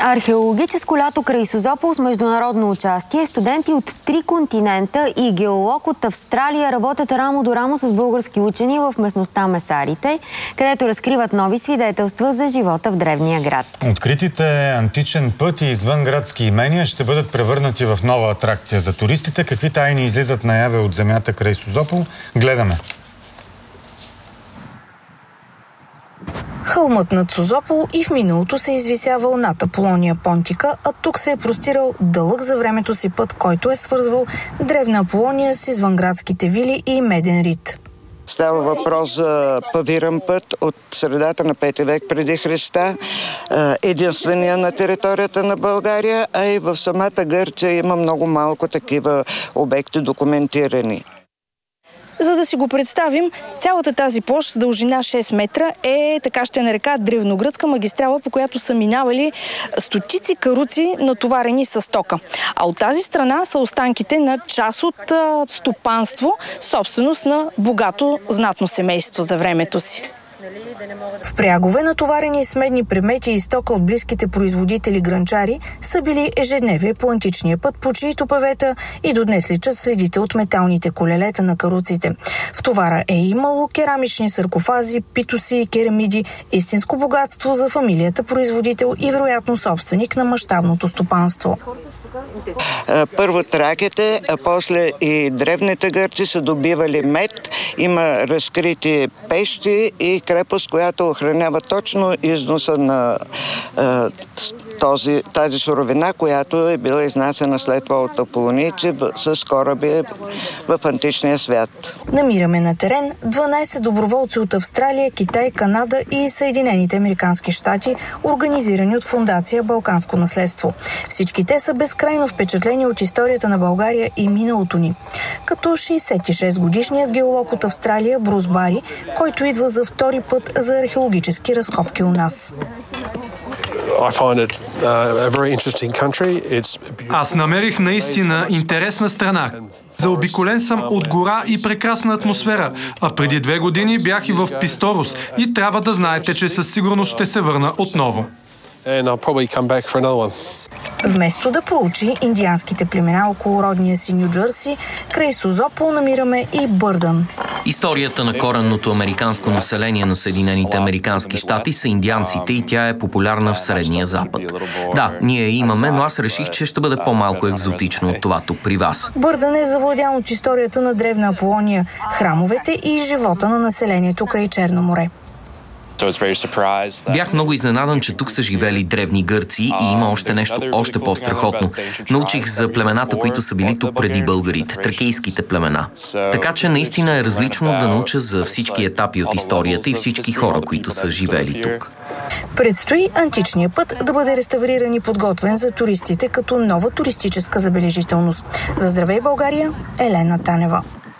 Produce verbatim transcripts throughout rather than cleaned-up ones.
Археологическо лято край Созопол с международно участие. Студенти от три континента и геолог от Австралия работят рамо до рамо с български учени в местността Месарите, където разкриват нови свидетелства за живота в древния град. Откритите античен път и извънградски имения ще бъдат превърнати в нова атракция за туристите. Какви тайни излизат наяве от земята край Созопол? Гледаме. Хълмът над Созопол и в миналото се извисявал над Аполония Понтика, а тук се е простирал дълъг за времето си път, който е свързвал древна Аполония с извънградските вили и Меден рид. Става въпрос за павиран път от средата на пети век преди Христа, единствения на територията на България, а и в самата Гърция има много малко такива обекти документирани. За да си го представим, цялата тази площ с дължина шест метра е, така ще нарека, древногръцка магистрала, по която са минавали стотици каруци, натоварени с тока. А от тази страна са останките на част от а, стопанство, собственост на богато знатно семейство за времето си. В прягове, натоварени с медни предмети и стока от близките производители гранчари, са били ежедневие по античния път, по чиито павета и до днес личат следите от металните колелета на каруците. В товара е имало керамични саркофази, питоси и керамиди, истинско богатство за фамилията производител и вероятно собственик на мащабното стопанство. Първо траките, а после и древните гърци са добивали мед. Има разкрити пещи и крепост, която охранява точно износа на е, този, тази суровина, която е била изнасена след това от аполонийци с кораби в античния свят. Намираме на терен дванайсет доброволци от Австралия, Китай, Канада и Съединените американски щати, организирани от фондация Балканско наследство. Всички те са безкрайно впечатлени от историята на България и миналото ни. Като шейсет и шест годишният геолог от Австралия Брус Бари, който идва за втори път за археологически разкопки у нас. Аз намерих наистина интересна страна. Заобиколен съм от гора и прекрасна атмосфера, а преди две години бях и в Писторус и трябва да знаете, че със сигурност ще се върна отново. Вместо да проучи индианските племена около родния си Ню Джърси, край Созопол намираме и Бърдън. Историята на коренното американско население на Съединените американски щати са индианците и тя е популярна в Средния Запад. Да, ние имаме, но аз реших, че ще бъде по-малко екзотично от това тук при вас. Бърдън е завладян от историята на древна Аполония, храмовете и живота на населението край Черно море. Бях много изненадан, че тук са живели древни гърци и има още нещо още по-страхотно. Научих за племената, които са били тук преди българите, тракийските племена. Така че наистина е различно да науча за всички етапи от историята и всички хора, които са живели тук. Предстои античния път да бъде реставриран и подготвен за туристите като нова туристическа забележителност. За Здравей България, Елена Танева.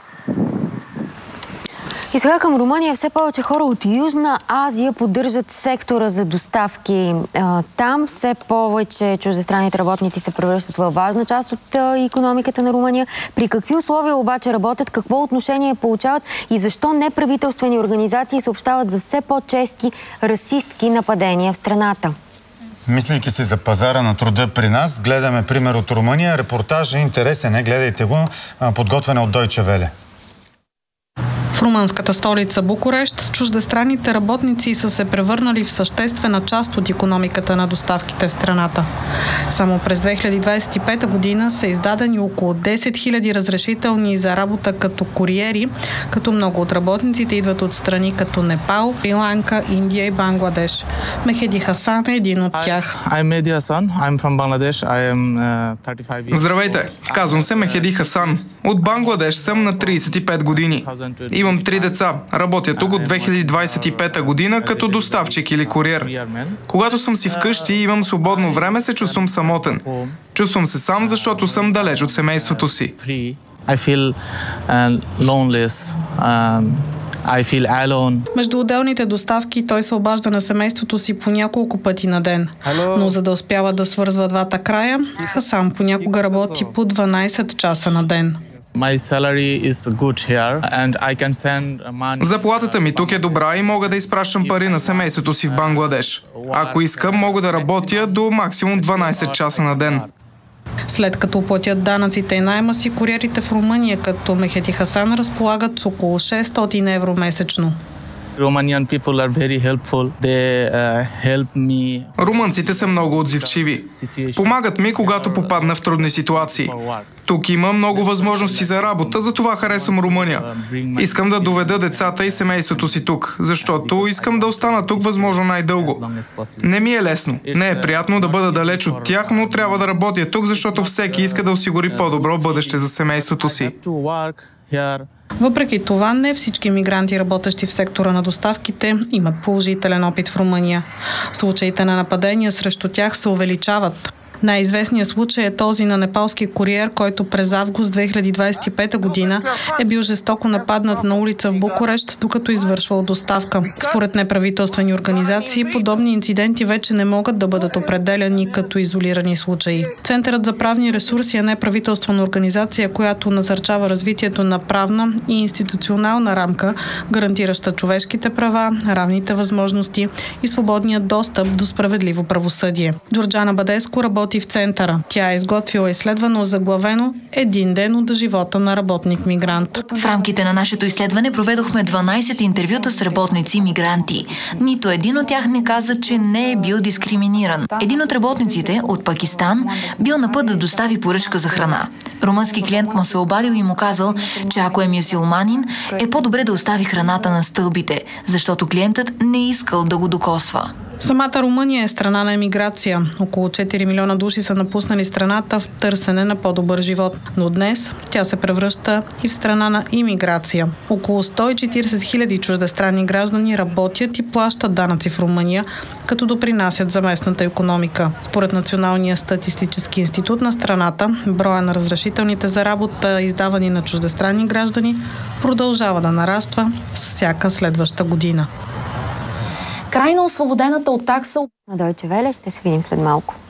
И сега към Румъния все повече хора от Южна Азия поддържат сектора за доставки. Там все повече чуждестранните работници се превръщат във важна част от икономиката на Румъния. При какви условия обаче работят, какво отношение получават и защо неправителствени организации съобщават за все по-чести расистки нападения в страната? Мислейки си за пазара на труда при нас, гледаме пример от Румъния. Репортажът е интересен, не гледайте го, подготвен от Deutsche Welle. В румънската столица Букурещ чуждестранните работници са се превърнали в съществена част от икономиката на доставките в страната. Само през две хиляди двадесет и пета година са издадени около десет хиляди разрешителни за работа като куриери, като много от работниците идват от страни като Непал, Шри-Ланка, Индия и Бангладеш. Мехеди Хасан е един от тях. Здравейте, казвам се Мехеди Хасан. От Бангладеш съм на тридесет и пет години. Имам три деца. Работя тук от две хиляди двадесет и пета година като доставчик или куриер. Когато съм си вкъщи и имам свободно време, се чувствам самотен. Чувствам се сам, защото съм далеч от семейството си. Между отделните доставки той се обажда на семейството си по няколко пъти на ден. Но за да успява да свързва двата края, Хасан понякога работи по дванайсет часа на ден. Заплатата ми тук е добра и мога да изпращам пари на семейството си в Бангладеш. Ако искам, мога да работя до максимум дванайсет часа на ден. След като платят данъците и найма си, куриерите в Румъния, като Мехеди Хасан, разполагат с около шестстотин евро месечно. Румънците са много отзивчиви. Помагат ми, когато попадна в трудни ситуации. Тук има много възможности за работа, затова харесвам Румъния. Искам да доведа децата и семейството си тук, защото искам да остана тук възможно най-дълго. Не ми е лесно. Не е приятно да бъда далеч от тях, но трябва да работя тук, защото всеки иска да осигури по-добро бъдеще за семейството си. Въпреки това, не всички мигранти, работещи в сектора на доставките, имат положителен опит в Румъния. Случаите на нападения срещу тях се увеличават. Най-известният случай е този на непалски куриер, който през август две хиляди двадесет и пета година е бил жестоко нападнат на улица в Букурещ, докато извършвал доставка. Според неправителствени организации, подобни инциденти вече не могат да бъдат определяни като изолирани случаи. Центърът за правни ресурси е неправителствена организация, която насърчава развитието на правна и институционална рамка, гарантираща човешките права, равните възможности и свободния достъп до справедливо правосъдие. Джорджана Бадеско работи в центъра. Тя е изготвила изследване, озаглавено "Един ден от живота на работник-мигрант". В рамките на нашето изследване проведохме дванайсет интервюта с работници-мигранти. Нито един от тях не каза, че не е бил дискриминиран. Един от работниците от Пакистан бил на път да достави поръчка за храна. Румънски клиент му се обадил и му казал, че ако е мюсюлманин, е по-добре да остави храната на стълбите, защото клиентът не искал да го докосва. Самата Румъния е страна на емиграция. Около четири милиона души са напуснали страната в търсене на по-добър живот. Но днес тя се превръща и в страна на имиграция. Около сто и четиридесет хиляди чуждестранни граждани работят и плащат данъци в Румъния, като допринасят за местната икономика. Според Националния статистически институт на страната, броя на разрешителните за работа, издавани на чуждестранни граждани, продължава да нараства с всяка следваща година. Крайно освободената от такса. На Deutsche Welle ще се видим след малко.